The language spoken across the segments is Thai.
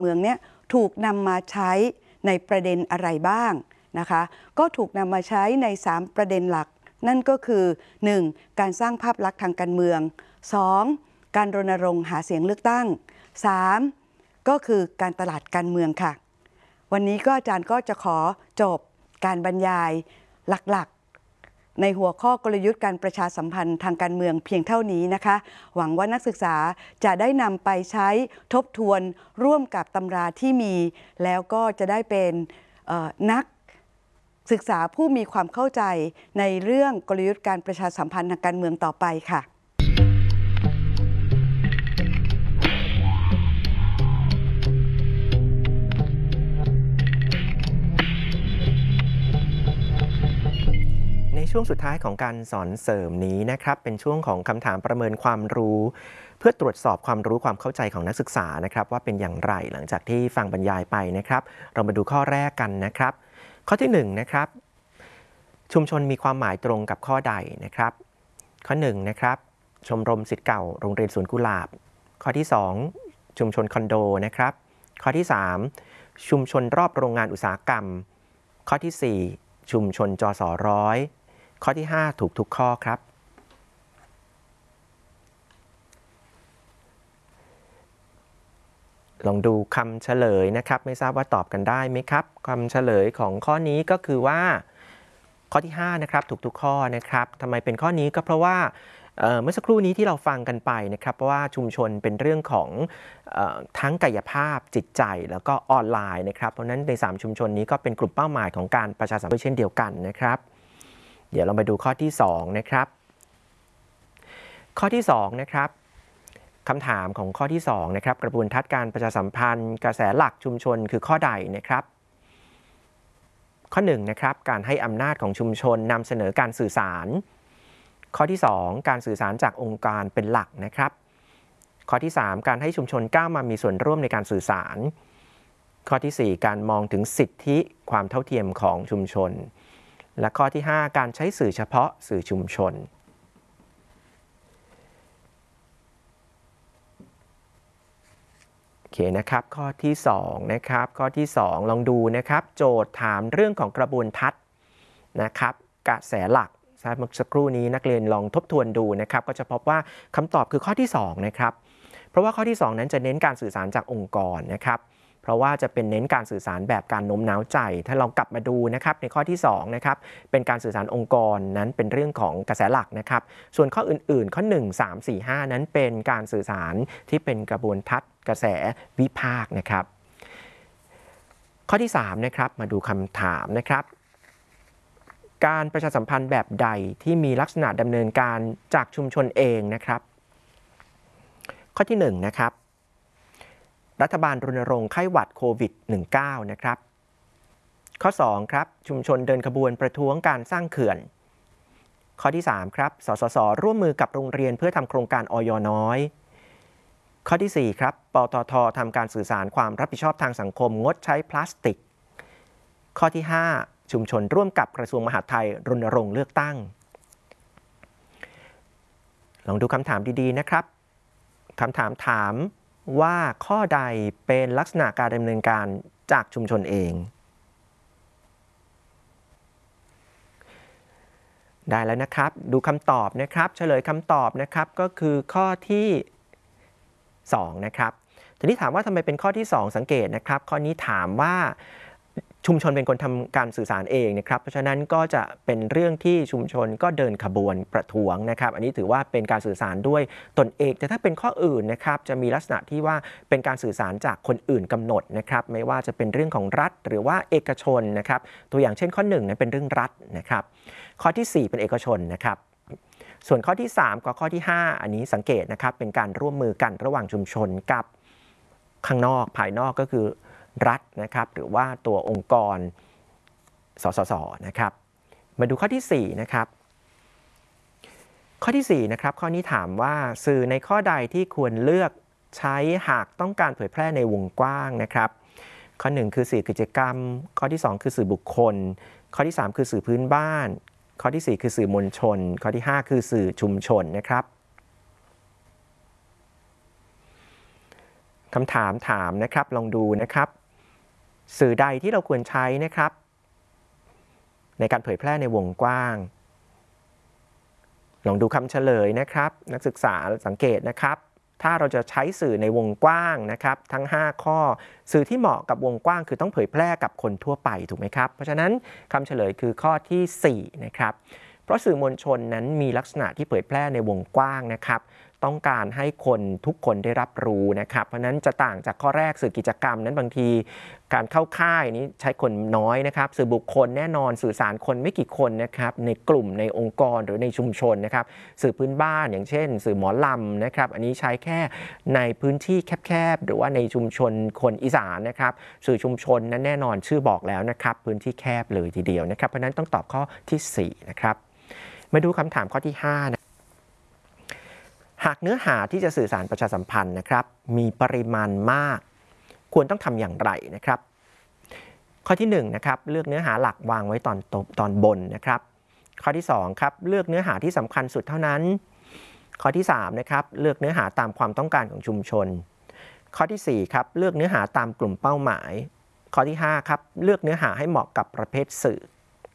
เมืองเนี่ยถูกนำมาใช้ในประเด็นอะไรบ้างนะคะก็ถูกนำมาใช้ใน3ประเด็นหลักนั่นก็คือ 1. การสร้างภาพลักษณ์ทางการเมือง 2. การรณรงค์หาเสียงเลือกตั้ง 3. ก็คือการตลาดการเมืองค่ะวันนี้ก็อาจารย์ก็จะขอจบการบรรยายหลักๆในหัวข้อกลยุทธ์การประชาสัมพันธ์ทางการเมืองเพียงเท่านี้นะคะหวังว่านักศึกษาจะได้นำไปใช้ทบทวนร่วมกับตำราที่มีแล้วก็จะได้เป็นนักศึกษาผู้มีความเข้าใจในเรื่องกลยุทธ์การประชาสัมพันธ์ทางการเมืองต่อไปค่ะในช่วงสุดท้ายของการสอนเสริมนี้นะครับเป็นช่วงของคำถามประเมินความรู้เพื่อตรวจสอบความรู้ความเข้าใจของนักศึกษานะครับว่าเป็นอย่างไรหลังจากที่ฟังบรรยายไปนะครับเรามาดูข้อแรกกันนะครับข้อที่1นะครับชุมชนมีความหมายตรงกับข้อใดนะครับข้อ1นะครับชมรมศิษย์เก่าโรงเรียนสวนกุหลาบข้อที่2ชุมชนคอนโดนะครับข้อที่3ชุมชนรอบโรงงานอุตสาหกรรมข้อที่4ชุมชนจสร้อยข้อที่5ถูกทุกข้อครับลองดูคำเฉลยนะครับไม่ทราบว่าตอบกันได้ไหมครับคำเฉลยของข้อนี้ก็คือว่าข้อที่5นะครับถูกทุกข้อนะครับทำไมเป็นข้อนี้ก็เพราะว่าเมื่อสักครู่นี้ที่เราฟังกันไปนะครับเพราะว่าชุมชนเป็นเรื่องของทั้งกายภาพจิตใจแล้วก็ออนไลน์นะครับเพราะฉะนั้นใน3ชุมชนนี้ก็เป็นกลุ่มเป้าหมายของการประชาสัมพันธ์เช่นเดียวกันนะครับเดี๋ยวเราไปดูข้อที่2นะครับข้อที่2นะครับคำถามของข้อที่2นะครับกระบวนทัศน์การประชาสัมพันธ์กระแสหลักชุมชนคือข้อใดนะครับข้อ1นะครับการให้อำนาจของชุมชนนำเสนอการสื่อสารข้อที่2การสื่อสารจากองค์การเป็นหลักนะครับข้อที่3การให้ชุมชนก้าวมามีส่วนร่วมในการสื่อสารข้อที่4การมองถึงสิทธิความเท่าเทียมของชุมชนและข้อที่5การใช้สื่อเฉพาะสื่อชุมชนโอเคนะครับข้อที่2นะครับข้อที่2ลองดูนะครับโจทย์ถามเรื่องของกระบวนทัศน์นะครับกระแสหลักเมื่อสักครู่นี้นักเรียนลองทบทวนดูนะครับก็จะพบว่าคำตอบคือข้อที่2นะครับเพราะว่าข้อที่2นั้นจะเน้นการสื่อสารจากองค์กรนะครับเพราะว่าจะเป็นเน้นการสื่อสารแบบการโน้มน้าวใจถ้าเรากลับมาดูนะครับในข้อที่2นะครับเป็นการสื่อสารองค์กรนั้นเป็นเรื่องของกระแสหลักนะครับส่วนข้ออื่นๆข้อ1 3 4 5นั้นเป็นการสื่อสารที่เป็นกระบวนทัศน์กระแสวิพากษ์นะครับข้อที่3นะครับมาดูคำถามนะครับการประชาสัมพันธ์แบบใดที่มีลักษณะดำเนินการจากชุมชนเองนะครับข้อที่1นะครับรัฐบาลรณรงค์ไข้หวัดโควิด -19 นะครับข้อ2ครับชุมชนเดินขบวนประท้วงการสร้างเขื่อนข้อที่3ครับสสส.ร่วมมือกับโรงเรียนเพื่อทำโครงการอย.น้อยข้อที่4ครับปตท.ทำการสื่อสารความรับผิดชอบทางสังคมงดใช้พลาสติกข้อที่5ชุมชนร่วมกับกระทรวงมหาดไทยรณรงค์เลือกตั้งลองดูคำถามดีๆนะครับคำถามถามว่าข้อใดเป็นลักษณะการดำเนินการจากชุมชนเองได้แล้วนะครับดูคำตอบนะครับเฉลยคำตอบนะครับก็คือข้อที่2นะครับทีนี้ถามว่าทำไมเป็นข้อที่2สังเกตนะครับข้อนี้ถามว่าชุมชนเป็นคนทำการสื่อสารเองนะครับเพราะฉะนั้นก็จะเป็นเรื่องที่ชุมชนก็เดินขบวนประท้วงนะครับอันนี้ถือว่าเป็นการสื่อสารด้วยตนเองแต่ถ้าเป็นข้ออื่นนะครับจะมีลักษณะที่ว่าเป็นการสื่อสารจากคนอื่นกำหนดนะครับไม่ว่าจะเป็นเรื่องของรัฐหรือว่าเอกชนนะครับตัวอย่างเช่นข้อ1นั้นเป็นเรื่องรัฐนะครับข้อที่4เป็นเอกชนนะครับส่วนข้อที่3กับข้อที่5อันนี้สังเกตนะครับเป็นการร่วมมือกันระหว่างชุมชนกับข้างนอกภายนอกก็คือรัฐนะครับหรือว่าตัวองค์กรสสสนะครับมาดูข้อที่4นะครับข้อที่4นะครับข้อนี้ถามว่าสื่อในข้อใดที่ควรเลือกใช้หากต้องการเผยแพร่ในวงกว้างนะครับข้อ1คือสื่อกิจกรรมข้อที่2คือสื่อบุคคลข้อที่3คือสื่อพื้นบ้านข้อที่4คือสื่อมวลชนข้อที่5คือสื่อชุมชนนะครับคำถามถามนะครับลองดูนะครับสื่อใดที่เราควรใช้นะครับในการเผยแพร่ในวงกว้างลองดูคำเฉลยนะครับนักศึกษาสังเกตนะครับถ้าเราจะใช้สื่อในวงกว้างนะครับทั้ง5ข้อสื่อที่เหมาะกับวงกว้างคือต้องเผยแพร่กับคนทั่วไปถูกไหมครับเพราะฉะนั้นคำเฉลยคือข้อที่4นะครับเพราะสื่อมวลชนนั้นมีลักษณะที่เผยแพร่ในวงกว้างนะครับต้องการให้คนทุกคนได้รับรู้นะครับเพราะนั้นจะต่างจากข้อแรกสื่อกิจกรรมนั้นบางทีการเข้าค่ายนี้ใช้คนน้อยนะครับสื่อบุคคลแน่นอนสื่อสารคนไม่กี่คนนะครับในกลุ่มในองค์กรหรือในชุมชนนะครับสื่อพื้นบ้านอย่างเช่นสื่อหมอลำนะครับอันนี้ใช้แค่ในพื้นที่แคบๆหรือว่าในชุมชนคนอีสานนะครับสื่อชุมชนนั้นแน่นอนชื่อบอกแล้วนะครับพื้นที่แคบเลยทีเดียวนะครับเพราะนั้นต้องตอบข้อที่4นะครับมาดูคำถามข้อที่5นะหากเนื้อหาที่จะสื่อสารประชาสัมพันธ์นะครับมีปริมาณมากควรต้องทำอย่างไรนะครับข้อที่1นะครับเลือกเนื้อหาหลักวางไว้ตอนบนนะครับข้อที่2ครับเลือกเนื้อหาที่สำคัญสุดเท่านั้นข้อที่3นะครับเลือกเนื้อหาตามความต้องการของชุมชนข้อที่4ครับเลือกเนื้อหาตามกลุ่มเป้าหมายข้อที่5ครับเลือกเนื้อหาให้เหมาะกับประเภทสื่อ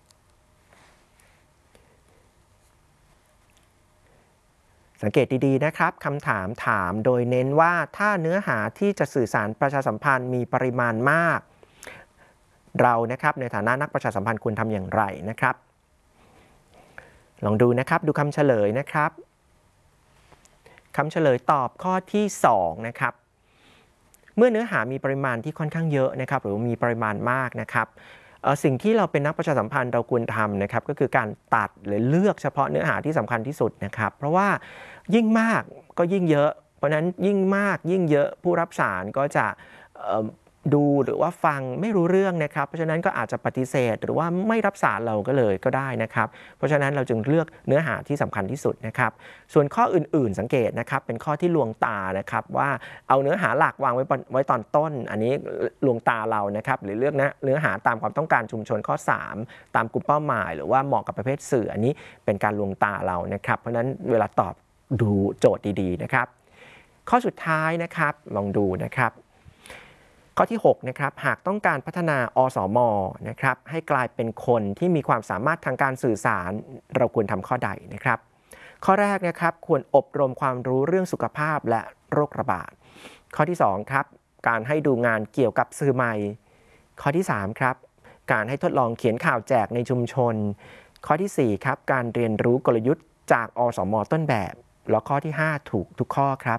สังเกตดีๆนะครับคำถามถามโดยเน้นว่าถ้าเนื้อหาที่จะสื่อสารประชาสัมพันธ์มีปริมาณมากเรานะครับในฐานะนักประชาสัมพันธ์ควรทำอย่างไรนะครับลองดูนะครับดูคำเฉลยนะครับคำเฉลยตอบข้อที่2นะครับเมื่อเนื้อหามีปริมาณที่ค่อนข้างเยอะนะครับหรือมีปริมาณมากนะครับสิ่งที่เราเป็นนักประชาสัมพันธ์เราควรทำนะครับก็คือการตัดหรือเลือกเฉพาะเนื้อหาที่สำคัญที่สุดนะครับเพราะว่ายิ่งมากก็ยิ่งเยอะเพราะนั้นยิ่งมากยิ่งเยอะผู้รับสารก็จะดูหรือว่าฟังไม่รู้เรื่องนะครับเพราะฉะนั้นก็อาจจะปฏิเสธหรือว่าไม่รับสารเราก็ได้นะครับเพราะฉะนั้นเราจึงเลือกเนื้อหาที่สำคัญที่สุดนะครับส่วนข้ออื่นๆสังเกตนะครับเป็นข้อที่ลวงตานะครับว่าเอาเนื้อหาหลักวางไว้ตอนต้นอันนี้ลวงตาเรานะครับหรือเลือกเนื้อหาตามความต้องการชุมชนข้อ3ตามกลุ่มเป้าหมายหรือว่าเหมาะกับประเภทสื่ออันนี้เป็นการลวงตาเรานะครับเพราะฉะนั้นเวลาตอบดูโจทย์ดีๆนะครับข้อสุดท้ายนะครับลองดูนะครับข้อที่6นะครับหากต้องการพัฒนาอสม.นะครับให้กลายเป็นคนที่มีความสามารถทางการสื่อสารเราควรทำข้อใดนะครับข้อแรกนะครับควรอบรมความรู้เรื่องสุขภาพและโรคระบาดข้อที่2ครับการให้ดูงานเกี่ยวกับสื่อใหม่ข้อที่3ครับการให้ทดลองเขียนข่าวแจกในชุมชนข้อที่4ครับการเรียนรู้กลยุทธ์จากอสม.ต้นแบบแล้วข้อที่5ถูกทุกข้อครับ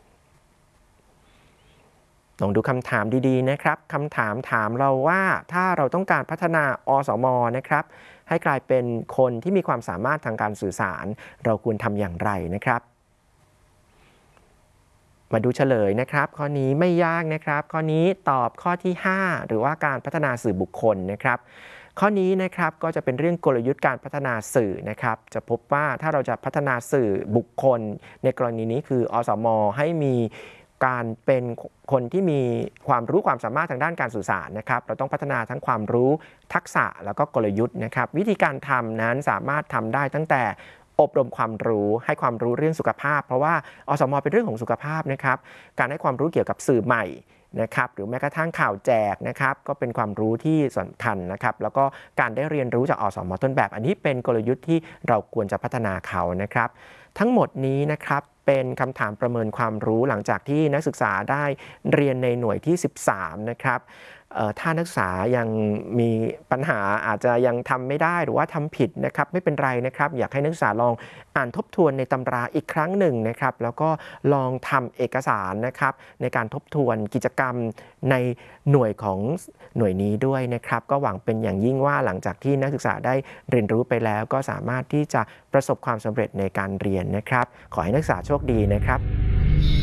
ลองดูคำถามดีๆนะครับคำถามถามเราว่าถ้าเราต้องการพัฒนาอสม.นะครับให้กลายเป็นคนที่มีความสามารถทางการสื่อสารเราควรทำอย่างไรนะครับมาดูเฉลยนะครับข้อนี้ไม่ยากนะครับข้อนี้ตอบข้อที่5หรือว่าการพัฒนาสื่อบุคคลนะครับข้อนี้นะครับก็จะเป็นเรื่องกลยุทธ์การพัฒนาสื่อนะครับจะพบว่าถ้าเราจะพัฒนาสื่อบุคคลในกรณีนี้คืออสม.ให้มีการเป็นคนที่มีความรู้ความสามารถทางด้านการสื่อสารนะครับเราต้องพัฒนาทั้งความรู้ทักษะแล้วก็กลยุทธ์นะครับวิธีการทำนั้นสามารถทำได้ตั้งแต่อบรมความรู้ให้ความรู้เรื่องสุขภาพเพราะว่าอสม.เป็นเรื่องของสุขภาพนะครับการให้ความรู้เกี่ยวกับสื่อใหม่นะครับหรือแม้กระทั่งข่าวแจกนะครับก็เป็นความรู้ที่สำคัญนะครับแล้วก็การได้เรียนรู้จากอสม.ต้นแบบอันนี้เป็นกลยุทธ์ที่เราควรจะพัฒนาเขานะครับทั้งหมดนี้นะครับเป็นคำถามประเมินความรู้หลังจากที่นักศึกษาได้เรียนในหน่วยที่13นะครับถ้านักศึกษายังมีปัญหาอาจจะยังทำไม่ได้หรือว่าทำผิดนะครับไม่เป็นไรนะครับอยากให้นักศึกษาลองอ่านทบทวนในตำราอีกครั้งหนึ่งนะครับแล้วก็ลองทำเอกสารนะครับในการทบทวนกิจกรรมในหน่วยของหน่วยนี้ด้วยนะครับก็หวังเป็นอย่างยิ่งว่าหลังจากที่นักศึกษาได้เรียนรู้ไปแล้วก็สามารถที่จะประสบความสำเร็จในการเรียนนะครับขอให้นักศึกษาโชคดีนะครับ